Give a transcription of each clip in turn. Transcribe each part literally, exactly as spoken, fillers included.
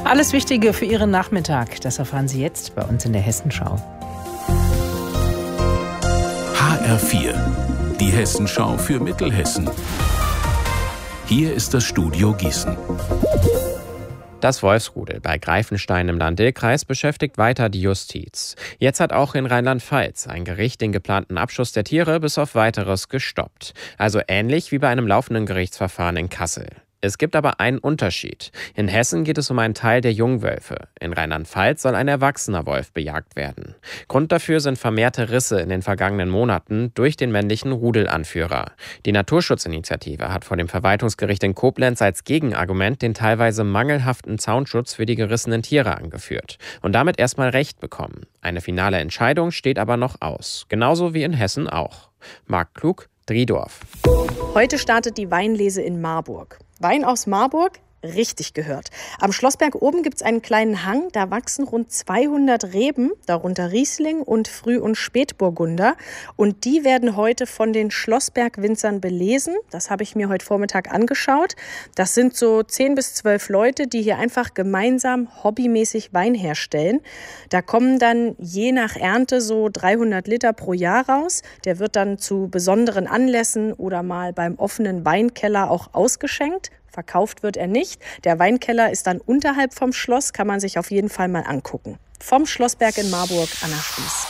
Alles Wichtige für Ihren Nachmittag, das erfahren Sie jetzt bei uns in der Hessenschau. H R vier, die Hessenschau für Mittelhessen. Hier ist das Studio Gießen. Das Wolfsrudel bei Greifenstein im Lahn-Dill-Kreis beschäftigt weiter die Justiz. Jetzt hat auch in Rheinland-Pfalz ein Gericht den geplanten Abschuss der Tiere bis auf Weiteres gestoppt. Also ähnlich wie bei einem laufenden Gerichtsverfahren in Kassel. Es gibt aber einen Unterschied. In Hessen geht es um einen Teil der Jungwölfe. In Rheinland-Pfalz soll ein erwachsener Wolf bejagt werden. Grund dafür sind vermehrte Risse in den vergangenen Monaten durch den männlichen Rudelanführer. Die Naturschutzinitiative hat vor dem Verwaltungsgericht in Koblenz als Gegenargument den teilweise mangelhaften Zaunschutz für die gerissenen Tiere angeführt und damit erstmal Recht bekommen. Eine finale Entscheidung steht aber noch aus. Genauso wie in Hessen auch. Marc Klug, Driedorf. Heute startet die Weinlese in Marburg. Wein aus Marburg? Richtig gehört. Am Schlossberg oben gibt es einen kleinen Hang, da wachsen rund zweihundert Reben, darunter Riesling und Früh- und Spätburgunder. Und die werden heute von den Schlossberg-Winzern belesen. Das habe ich mir heute Vormittag angeschaut. Das sind so zehn bis zwölf Leute, die hier einfach gemeinsam hobbymäßig Wein herstellen. Da kommen dann je nach Ernte so dreihundert Liter pro Jahr raus. Der wird dann zu besonderen Anlässen oder mal beim offenen Weinkeller auch ausgeschenkt. Verkauft wird er nicht. Der Weinkeller ist dann unterhalb vom Schloss, kann man sich auf jeden Fall mal angucken. Vom Schlossberg in Marburg, Anna Spieß.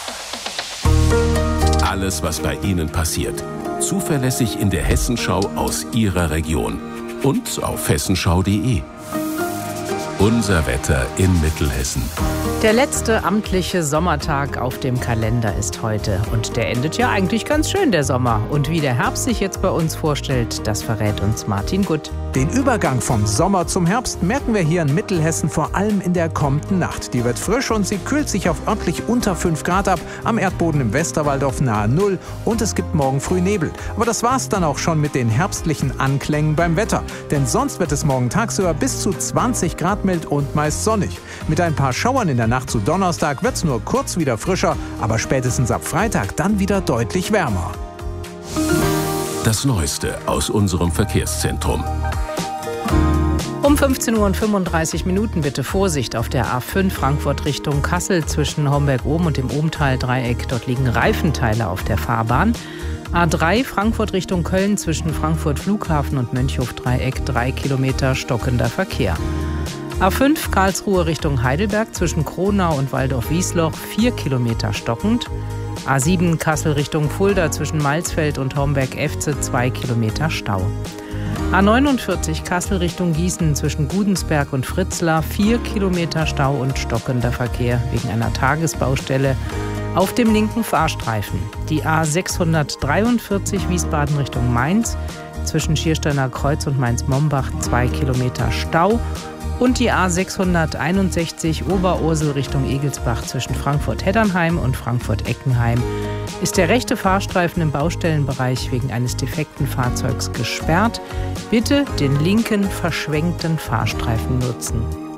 Alles, was bei Ihnen passiert. Zuverlässig in der Hessenschau aus Ihrer Region. Und auf hessenschau punkt de. Unser Wetter in Mittelhessen. Der letzte amtliche Sommertag auf dem Kalender ist heute. Und der endet ja eigentlich ganz schön, der Sommer. Und wie der Herbst sich jetzt bei uns vorstellt, das verrät uns Martin Gutt. Den Übergang vom Sommer zum Herbst merken wir hier in Mittelhessen vor allem in der kommenden Nacht. Die wird frisch und sie kühlt sich auf örtlich unter fünf Grad ab, am Erdboden im Westerwald auf nahe Null und es gibt morgen früh Nebel. Aber das war's dann auch schon mit den herbstlichen Anklängen beim Wetter. Denn sonst wird es morgen tagsüber bis zu zwanzig Grad mild und meist sonnig. Mit ein paar Schauern in der Nacht zu Donnerstag wird's nur kurz wieder frischer, aber spätestens ab Freitag dann wieder deutlich wärmer. Das Neueste aus unserem Verkehrszentrum. Um fünfzehn Uhr und fünfunddreißig Minuten bitte Vorsicht auf der A fünf Frankfurt Richtung Kassel zwischen Homberg-Oben und dem Obenthal-Dreieck. Dort liegen Reifenteile auf der Fahrbahn. A drei Frankfurt Richtung Köln zwischen Frankfurt Flughafen und Mönchhof-Dreieck. Drei Kilometer stockender Verkehr. A fünf Karlsruhe Richtung Heidelberg zwischen Kronau und Waldorf-Wiesloch. Vier Kilometer stockend. A sieben Kassel Richtung Fulda zwischen Malsfeld und Homberg-Efze. Zwei Kilometer Stau. A neunundvierzig Kassel Richtung Gießen zwischen Gudensberg und Fritzlar, vier Kilometer Stau und stockender Verkehr wegen einer Tagesbaustelle auf dem linken Fahrstreifen. Die A sechshundertdreiundvierzig Wiesbaden Richtung Mainz zwischen Schiersteiner Kreuz und Mainz-Mombach, zwei Kilometer Stau. Und die A sechshunderteinundsechzig Oberursel Richtung Egelsbach zwischen Frankfurt-Heddernheim und Frankfurt-Eckenheim ist der rechte Fahrstreifen im Baustellenbereich wegen eines defekten Fahrzeugs gesperrt. Bitte den linken verschwenkten Fahrstreifen nutzen.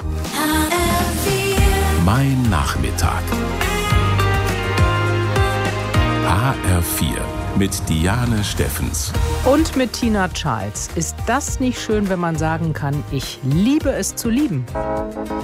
Mein Nachmittag. H R vier mit Diane Steffens. Und mit Tina Charles. Ist das nicht schön, wenn man sagen kann, ich liebe es zu lieben?